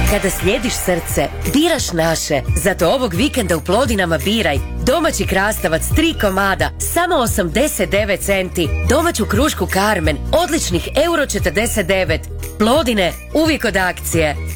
Kada slijediš srce, biraš naše. Zato ovog vikenda u Plodinama biraj domaći krastavac 3 komada, samo 89 centi. Domaću krušku Carmen, odličnih €49. Plodine, uvijek od akcije.